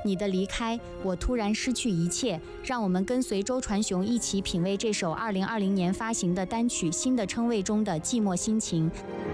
你的离开，我突然失去一切。让我们跟随周传雄一起品味这首2020年发行的单曲《新的称谓》中的寂寞心情。